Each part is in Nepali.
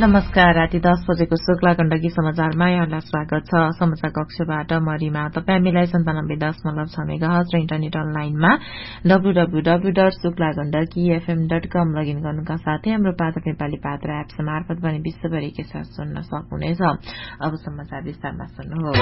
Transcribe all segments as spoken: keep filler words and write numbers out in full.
नमस्कार। राति दस बजेको शुक्ला गण्डकी समाचारमा यहाँलाई स्वागत छ। समाचार कक्षबाट म रिमा। तपाई हामीलाई सन्तानब्बे दशमलव छ मेगाहर्ज र इन्टरनेट अनलाइनमा W W W dot Shukla Gandaki FM dot com login गर्नुका साथै हाम्रो पात्र नेपाली पात्र एप्स मार्फत पनि विश्वभरि के साथ सुन्न सक्नुहुनेछ। अब समाचार विस्तारमा सुन्नुहोस्।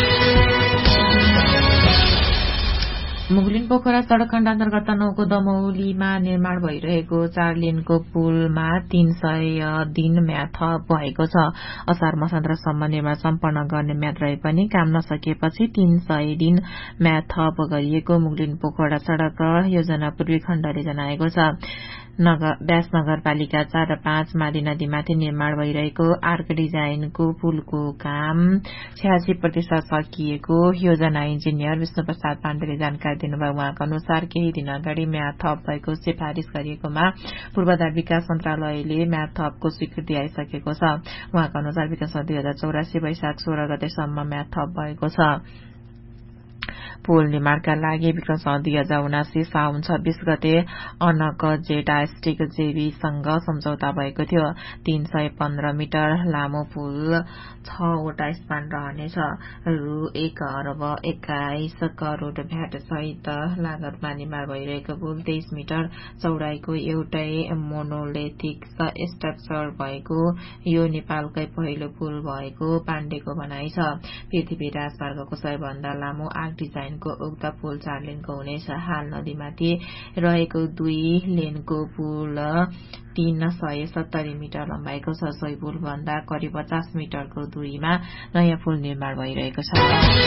मुगलिन पोखरा सड़क खण्ड अन्तर्गत तनहुको दमौलीमा निर्माण भइरहेको चार लेनको पुलमा तीन सय दिन म्याद थप भएको छ। असार मसान्तरसम्म निर्माण सम्पन्न गर्ने म्याद रहे पनि काम नसकेपछि तीन सय दिन म्याद थप गरिएको मुगलिन पोखरा सड़क योजना पूर्वी खण्डले जनाएको छ। नगर व्यास नगरपालिका चार र पाँच माली नदीमाथि निर्माण भइरहेको आर्क डिजाइनको पुलको काम छयासी प्रतिशत सकिएको योजना इन्जिनियर विष्णु प्रसाद पाण्डेले जानकारी दिनुभयो। उहाँका अनुसार केही दिन अगाडि म्याद थप भएको सिफारिश गरिएकोमा पूर्वाधार विकास मन्त्रालयले म्याद थपको स्वीकृति आइसकेको छ। उहाँका अनुसार विकास दुई हजार चौरासी वैशाख सोह्र गतेसम्म म्याद थप भएको छ। पुल निर्माणका लागि विक्रम दुई हजार उनासी साउन छब्बीस गते अनक जेटा स्टिक जेबीसँग सम्झौता भएको थियो। तीन सय पन्ध्र मिटर लामो पुल छवटा स्पान रहनेछ। रु एक अरब एक्काइस करोड़ भ्याट सहित लागतमा निर्माण भइरहेको पुल तेइस मिटर चौडाईको एउटै मोनोलिथिक स्ट्रक्चर भएको यो नेपालकै पहिलो पुल भएको पाण्डेको भनाइ छ। पृथ्वी राजमार्गको सबैभन्दा लामो आर्क डिजाइनको उक्त पुल चार लेनको हुनेछ। हाल नदीमाथि रहेको दुई लेनको पुल तीन सय सत्तरी मिटर लम्बाइको छ। सोही पुल भन्दा करिब पचास मिटरको दूरीमा नयाँ पुल निर्माण भइरहेको छ।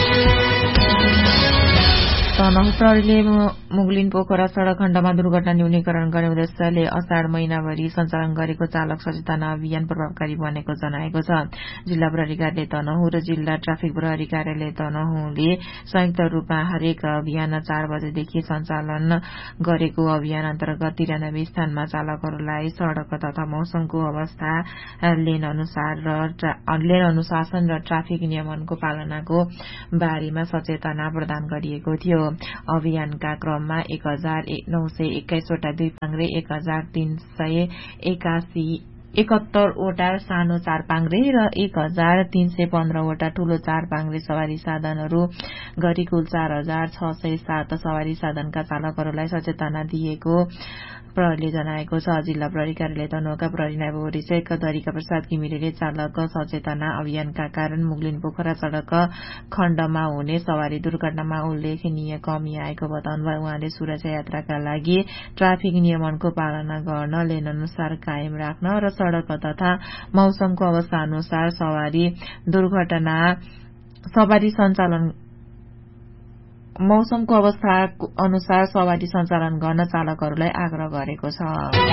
तनहु प्रहरीले मुगलिन पोखरा सड़क खण्डमा दुर्घटना न्यूनीकरण गर्ने उद्देश्यले असार महिनाभरि सञ्चालन गरेको चालक सचेतना अभियान प्रभावकारी बनेको जनाएको छ। जिल्ला प्रहरी कार्यालय तनहु र जिल्ला ट्राफिक प्रहरी कार्यालय तनहुले संयुक्त रूपमा हरेक अभियान चार बजेदेखि सञ्चालन गरेको अभियान अन्तर्गत तिरानब्बे स्थानमा चालकहरूलाई सड़क तथा मौसमको अवस्था, लेन अनुसार र लेन अनुशासन र ट्राफिक नियमनको पालनाको बारेमा सचेतना प्रदान गरिएको थियो। अभियानका क्रममा एक हजार नौ सय एक्काइसवटा दुई पाङ्ग्रे, एक हजार तीन सय एकासी एकहत्तरवटा सानो चार पाङ्ग्रे र एक हजार तीन सय पन्ध्रवटा ठूलो चार पाङ्ग्रे सवारी साधनहरू गरी कुल चार हजार छ सय सात सवारी साधनका चालकहरूलाई सचेतना दिएको प्रहरीले जनाएको छ। जिल्ला प्रहरी कार्यालय तनहुका प्रहरी नायब वरिष्ठ दरिका प्रसाद घिमिरेले चालक सचेतना अभियानका कारण मुगलिन पोखरा सड़क खण्डमा हुने सवारी दुर्घटनामा उल्लेखनीय कमी आएको बताउनुभयो। उहाँले सुरक्षा यात्राका लागि ट्राफिक नियमनको पालना गर्न, लेन अनुसार कायम राख्न र सड़क तथा मौसमको अवस्था अनुसार सवारी दुर्घटना सवारी सञ्चालन मौसमको अवस्था अनुसार सवारी सञ्चालन गर्न चालकहरूलाई आग्रह गरेको छ।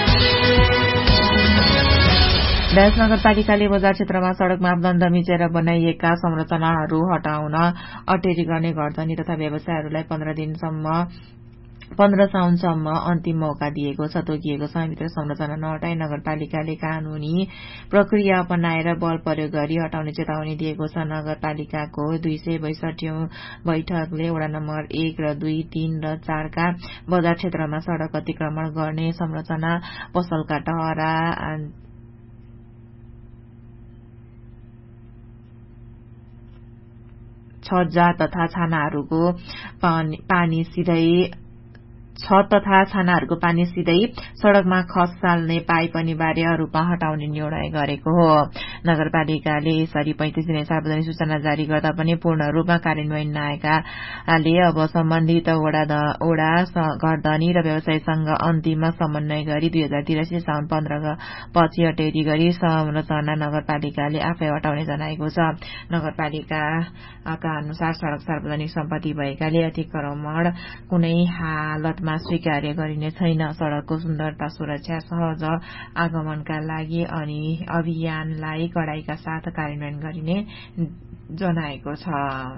व्यास नगरपालिकाले बजार क्षेत्रमा सड़क मापदण्ड मिचेर बनाइएका संरचनाहरू हटाउन अटेरी गर्ने गर्दनी तथा व्यवसायहरूलाई पन्ध्र दिनसम्म पन्ध्र साउनसम्म अन्तिम मौका दिएको छ। तोकिएको समयभित्र संरचना नहटाई नगरपालिकाले कानूनी प्रक्रिया अपनाएर बल प्रयोग गरी हटाउने चेतावनी दिएको छ। नगरपालिकाको दुई सय बैसठीऔं बैठकले वडा नम्बर एक र दुई, तीन र चारका बजार क्षेत्रमा सड़क अतिक्रमण गर्ने संरचना, पसलका टहरा, छज्जा तथा छानाहरूको पानी सिधै छत तथा छानाहरूको पानी सिधै सड़कमा खसाल्ने पाइप अनिवार्य रूपमा हटाउने निर्णय गरेको हो। नगरपालिकाले यसरी पैंतिस दिने सार्वजनिक सूचना जारी गर्दा पनि पूर्ण रूपमा कार्यान्वयन नआएकाले अब सम्बन्धित वडा वडा घरधनी र व्यवसायसँग अन्तिम समन्वय गरी दुई हजार तिरासी साउन पन्ध्र पछि अटेरी गरी संरचना नगरपालिकाले आफै हटाउने जनाएको छ। नगरपालिकाका अनुसार सड़क सार्वजनिक सम्पत्ति भएकाले अतिक्रमण कुनै हालत स्वीकार्य गरिने छैन। सड़कको सुन्दरता, सुरक्षा, सहज आगमनका लागि अनि अभियानलाई कडाईका साथ कार्यान्वयन गरिने जनाएको छ।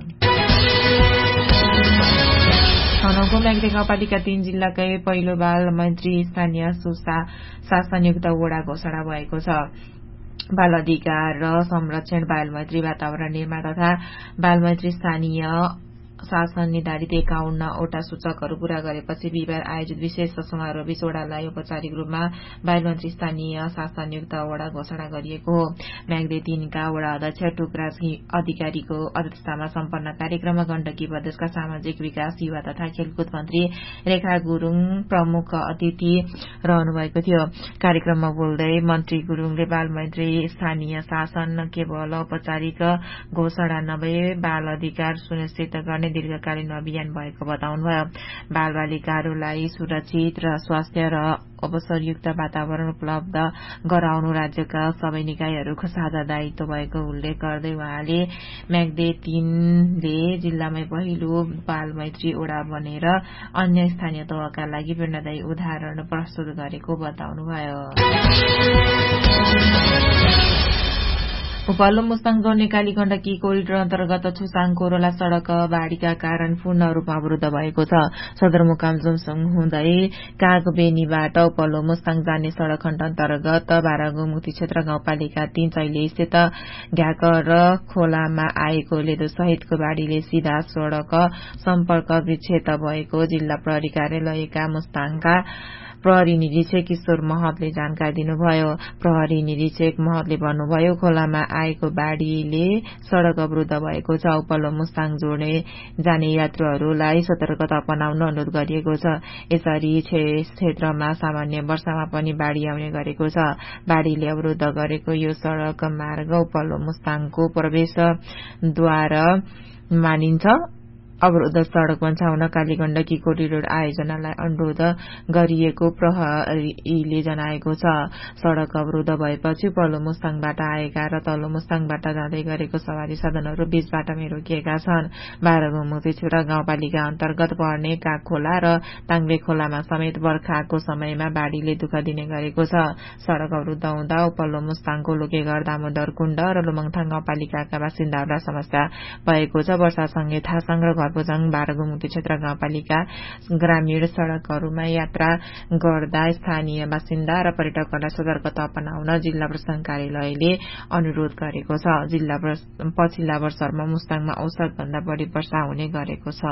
तनहुको म्याग्दी गाउँपालिका तीन जिल्लाकै पहिलो बाल मैत्री स्थानीय सुशासनयुक्त वडा घोषणा भएको छ। बाल अधिकार र संरक्षण, बाल मैत्री वातावरण निर्माण तथा बाल मैत्री स्थानीय शासन निर्धारित एकाउन्न वटा सूचकहरू पूरा गरेपछि बिहिबार आयोजित विशेष समारोह बीच वडालाई औपचारिक रूपमा बालमन्त्री स्थानीय शासनयुक्त वडा घोषणा गरिएको हो। म्याग्दी तीनका वडा अध्यक्ष टुकराज अधिकारीको अध्यक्षतामा सम्पन्न कार्यक्रममा गण्डकी प्रदेशका सामाजिक विकास युवा तथा खेलकुद मन्त्री रेखा गुरूङ प्रमुख अतिथि रहनुभएको थियो। कार्यक्रममा बोल्दै मन्त्री गुरूङले बालमन्त्री स्थानीय शासन केवल औपचारिक घोषणा नभए बाल अधिकार सुनिश्चित गर्ने दीर्घकालीन अभियान भएको बताउनुभयो। बाल बालिकाहरूलाई सुरक्षित र स्वास्थ्य र अवसरयुक्त वातावरण उपलब्ध गराउनु राज्यका सबै निकायहरूको साझा दायित्व भएको उल्लेख गर्दै उहाँले म्याग्दी तीनले जिल्लामै पहिलो बाल मैत्री ओडा बनेर अन्य स्थानीय तहका लागि प्रेरणादायी उदाहरण प्रस्तुत गरेको बताउनुभयो। उपल्लो मुस्ताङ जोड्ने काली गण्डकी कोरिडोर अन्तर्गत छुसाङ कोरोला सड़क बाढ़ीका कारण पूर्ण रूपमा अवरुद्ध भएको छ। सदरमुकाम जुमसुङ हुँदै कागबेनीबाट उपल्लो मुस्ताङ जाने सड़क खण्ड अन्तर्गत बारागो मुक्ति क्षेत्र गाउँपालिका तीन चैले स्थित घ्याकर खोलामा आएको लेदो सहितको बाढ़ीले सीधा सड़क सम्पर्क विच्छेद भएको जिल्ला प्रहरी कार्यालयका मुस्ताङका प्रहरी निरीक्षक किशोर महतले जानकारी दिनुभयो। प्रहरी निरीक्षक महतले भन्नुभयो, खोलामा आएको बाढ़ीले सड़क अवरुद्ध भएको छ। उपल्लो मुस्ताङ जोड्ने जाने यात्रुहरूलाई सतर्कता अपनाउन अनुरोध गरिएको छ। यसरी क्षेत्रमा सामान्य वर्षामा पनि बाढ़ी आउने गरेको छ। बाढ़ीले अवरुद्ध गरेको यो सड़क मार्ग उपल्लो मुस्ताङको प्रवेशद्वार मानिन्छ। अवरुद्ध सड़क बन्छाउन काली गण्डकी कोरिडोर आयोजनालाई अनुरोध गरिएको प्रहरीले जनाएको छ। सड़क अवरुद्ध भएपछि उपल्लो मुस्ताङबाट आएका र तल्लो मुस्ताङबाट जाँदै गरेको सवारी साधनहरू बीच बाटामै रोकिएका छन्। बाह्रगो मुक्ति क्षेत्र गाउँपालिका अन्तर्गत पर्ने कागखोला र ताङबे खोलामा समेत बर्खाको समयमा बाढ़ीले दुःख दिने गरेको छ। सड़क अवरुद्ध हुँदा उपल्लो मुस्ताङको लोकेगढ, दामोदर कुण्ड र लुमङथाङ गाउँपालिकाका बासिन्दाहरूलाई समस्या भएको छ। वर्षासँगै थासाङ र घरपोजाङ बाह्रगो मुक्ति क्षेत्र गाउँपालिका ग्रामीण सड़कहरूमा यात्रा गर्दा स्थानीय बासिन्दा र पर्यटकहरूलाई सतर्कता अपनाउन जिल्ला प्रशासन कार्यालयले अनुरोध गरेको छ। जिल्ला पछिल्ला वर्षहरूमा मुस्ताङमा औसत भन्दा बढ़ी वर्षा हुने गरेको छ।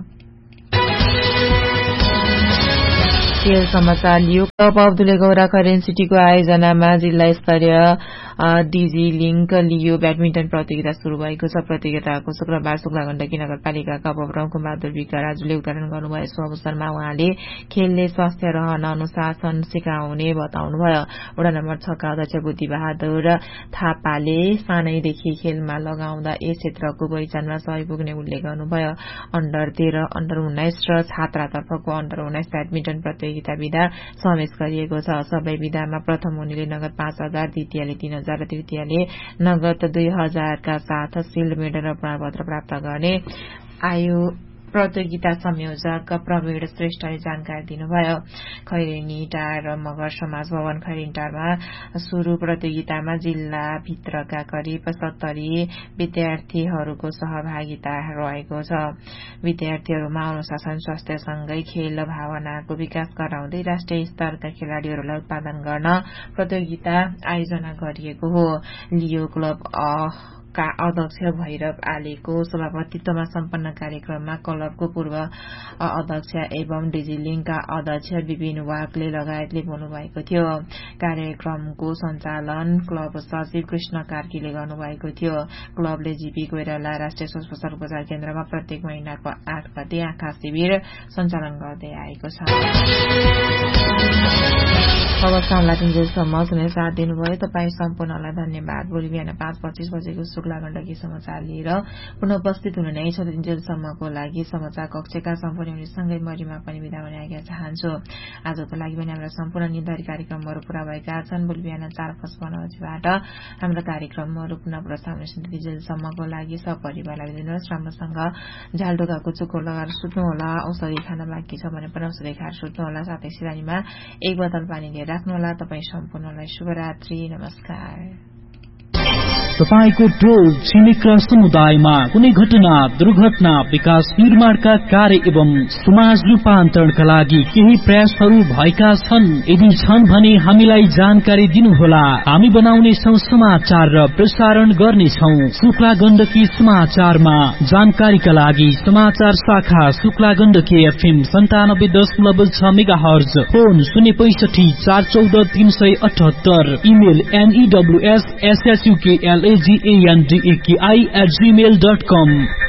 खेल समाचार लियो। कप अफ धुलेगौरा खरेन सिटीको आयोजनामा जिल्ला स्तरीय डीजी लिंक लियो ब्याडमिन्टन प्रतियोगिता शुरू भएको छ। प्रतियोगिताको शुक्रबार शुक्ला गण्डकी नगरपालिकाका प्रमुख बहादुर विका राजुले उद्घाटन गर्नुभयो। यस अवसरमा उहाँले खेलले स्वास्थ्य रहन अनुशासन सिकाउने बताउनुभयो। वडा नम्बर छका अध्यक्ष बुद्धि बहादुर थापाले सानैदेखि खेलमा लगाउँदा यस क्षेत्रको पहिचानमा सहयोग पुग्ने उल्लेख गर्नुभयो। अन्डर तेह्र, अन्डर उन्नाइस र छात्रातर्फको अन्डर उन्नाइस ब्याडमिन्टन प्रतियोगिता विधा समावेश गरिएको छ। सबै विधामा प्रथम हुनेले नगद पाँच हजार, द्वितीयले तीन हजार र तृतीयले नगद दुई हजारका साथ सिल्ड मेडल र प्रमाणपत्र प्राप्त गर्ने आयु प्रतियोगिता संयोजक प्रवीण श्रेष्ठले जानकारी दिनुभयो। खैरेनी टार र मगर समाज भवन खैरेनीटारमा शुरू प्रतियोगितामा जिल्ला भित्रका करिब सत्तरी विद्यार्थीहरूको सहभागिता रहेको छ। विद्यार्थीहरूमा अनुशासन, स्वास्थ्यसँगै खेल भावनाको विकास गराउँदै राष्ट्रिय स्तरका खेलाड़ीहरूलाई उत्पादन गर्न प्रतियोगिता आयोजना गरिएको हो। लियो क्लब का अध्यक्ष भैरव आलेको सभापतित्वमा सम्पन्न कार्यक्रममा क्लबको पूर्व अध्यक्ष एवं डिजिलिङका अध्यक्ष विपिन वागले लगायतले बोल्नुभएको थियो। कार्यक्रमको सञ्चालन क्लब सचिव कृष्ण कार्कीले गर्नुभएको थियो। क्लबले जीपी कोइराला राष्ट्रिय स्वास्थ्य प्रसार उपचार केन्द्रमा प्रत्येक महिनाको आठ गते आँखा शिविर सञ्चालन गर्दै आएको छ। अवस्थालाई तिनजेलसम्म सुने साथ दिनुभयो। तपाईँ सम्पूर्णलाई धन्यवाद। भोलि बिहान पाँच पच्चीस बजेको शुक्ला गण्डकी समाचार लिएर पुनः उपस्थित हुनु नै छ। तिनजेलसम्मको लागि समाचार कक्षका सम्पूर्ण सँगै मरिमा पनि बिदा हुने आज्ञा चाहन्छु। आजको लागि पनि हाम्रा सम्पूर्ण निर्धारित कार्यक्रमहरू पूरा भएका छन्। भोलि बिहान चार पचपन्न बजेबाट हाम्रो कार्यक्रमहरू पुनः प्रसारण हुनेछ। तिनजेलसम्मको लागि सपरिवारलाई दिनुहोस्। राम्रोसँग झालडोकाको चुको लगाएर सुत्नुहोला। औषधि खान बाँकी छ भने पनि औषधि खाएर सुत्नुहोला। साथै सिरानीमा एक बोतल पानी लिएर राख्नुहोला। तपाईँ सम्पूर्णलाई शुभरात्रि। नमस्कार। तपाईको टोल छिमेक र समुदायमा कुनै घटना दुर्घटना विकास निर्माणका कार्य एवं समाज रूपान्तरणका लागि केही प्रयासहरू भएका छन्। यदि छन् भने हामीलाई जानकारी दिनुहोला। हामी बनाउने छौं समाचार र प्रसारण गर्नेछौं शुक्ला गण्डकी समाचारमा। जानकारीका लागि समाचार शाखा शुक्ला गण्डकी एफएम सन्तानब्बे दशमलव छ मेगा हर्ज, फोन शून्य पैसठी चार चौध तीन सय अठहत्तर, email एनईडब्ल्यूएस एसएसयूकेएलएजीएनडीएकेआई at Gmail dot com.